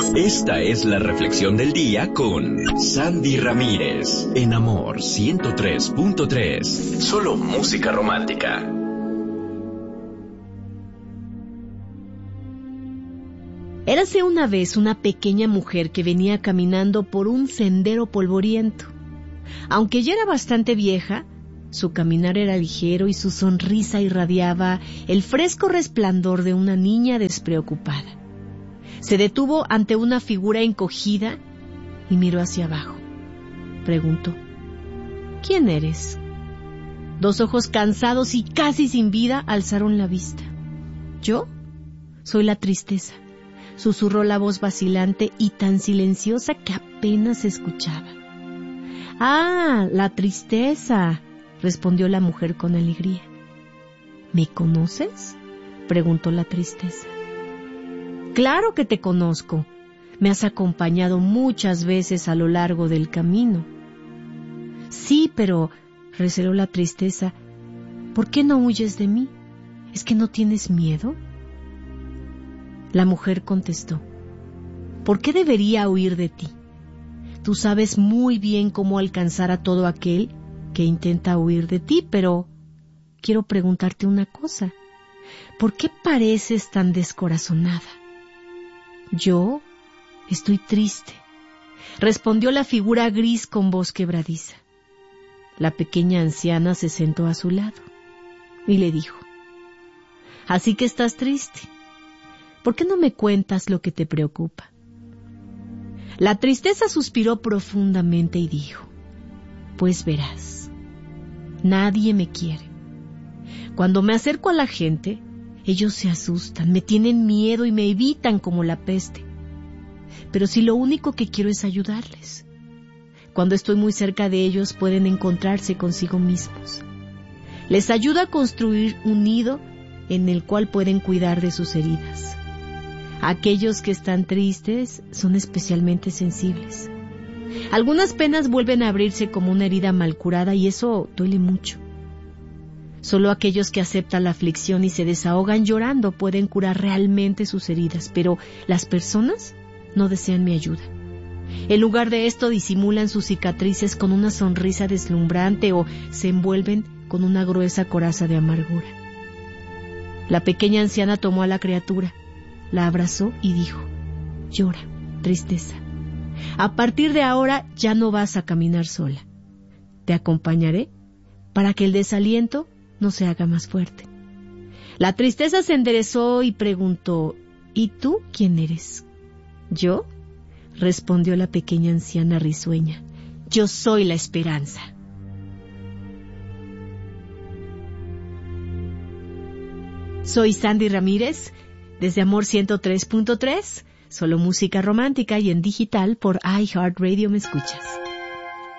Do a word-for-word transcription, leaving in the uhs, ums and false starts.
Esta es la reflexión del día con Sandy Ramírez, en Amor ciento tres punto tres. Solo música romántica. Érase una vez una pequeña mujer que venía caminando por un sendero polvoriento. Aunque ya era bastante vieja, su caminar era ligero y su sonrisa irradiaba el fresco resplandor de una niña despreocupada. Se detuvo ante una figura encogida y miró hacia abajo. Preguntó: ¿quién eres? Dos ojos cansados y casi sin vida alzaron la vista. ¿Yo? Soy la tristeza, susurró la voz vacilante y tan silenciosa que apenas se escuchaba. Ah, la tristeza, respondió la mujer con alegría. ¿Me conoces?, preguntó la tristeza. Claro que te conozco. Me has acompañado muchas veces a lo largo del camino. Sí, pero, receló la tristeza, ¿por qué no huyes de mí? ¿Es que no tienes miedo? La mujer contestó: ¿por qué debería huir de ti? Tú sabes muy bien cómo alcanzar a todo aquel que intenta huir de ti, pero quiero preguntarte una cosa. ¿Por qué pareces tan descorazonada? Yo estoy triste, respondió la figura gris con voz quebradiza. La pequeña anciana se sentó a su lado y le dijo: ¿así que estás triste? ¿Por qué no me cuentas lo que te preocupa? La tristeza suspiró profundamente y dijo: pues verás, nadie me quiere. Cuando me acerco a la gente, ellos se asustan, me tienen miedo y me evitan como la peste. Pero si lo único que quiero es ayudarles, cuando estoy muy cerca de ellos pueden encontrarse consigo mismos. Les ayudo a construir un nido en el cual pueden cuidar de sus heridas. Aquellos que están tristes son especialmente sensibles. Algunas penas vuelven a abrirse como una herida mal curada y eso duele mucho. Solo aquellos que aceptan la aflicción y se desahogan llorando pueden curar realmente sus heridas, pero las personas no desean mi ayuda. En lugar de esto disimulan sus cicatrices con una sonrisa deslumbrante o se envuelven con una gruesa coraza de amargura. La pequeña anciana tomó a la criatura, la abrazó y dijo: llora, tristeza. A partir de ahora ya no vas a caminar sola. Te acompañaré para que el desaliento no se haga más fuerte. La tristeza se enderezó y preguntó: ¿y tú quién eres? ¿Yo?, respondió la pequeña anciana risueña. Yo soy la esperanza. Soy Sandy Ramírez, desde Amor ciento tres punto tres, solo música romántica y en digital por iHeartRadio me escuchas.